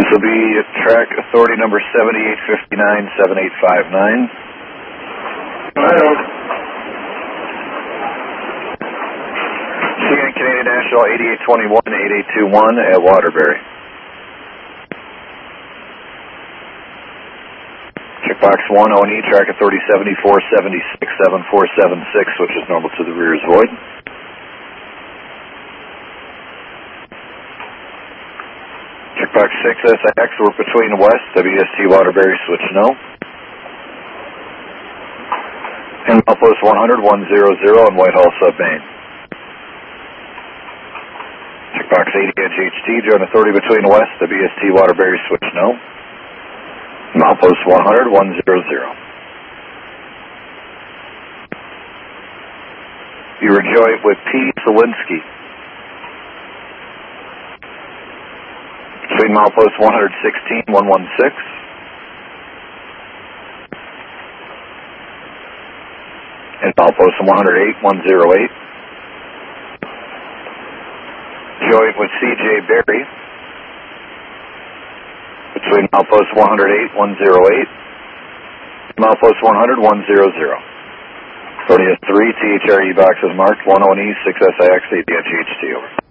This will be track authority number 7859-7859. CN Canadian National 8821-8821 at Waterbury. Checkbox 1, O&E, track authority 7476-7476, which is normal to the rear is void. Checkbox 6, SIX, we're between west, WST Waterbury, switch no. And Milepost 100, 100 on Whitehall Sub-Main. Checkbox 80, Edge HT, join authority between west, WST Waterbury, switch no. Milepost 100, 100. You were joint with P. Solinsky. Between milepost 116, 116. And milepost 108, 108. Joint with C.J. Berry. Between milepost 108, 108. Milepost 100, 100. 30 is 3, THRE boxes marked, 1 O&E, 6 SIX, 8 DHHT, over.